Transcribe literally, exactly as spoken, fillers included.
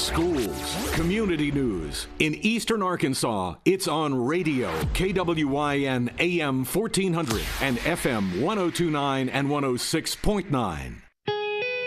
schools, community news. In Eastern Arkansas, it's on radio, K W Y N A M fourteen hundred and F M one oh two point nine and one oh six point nine.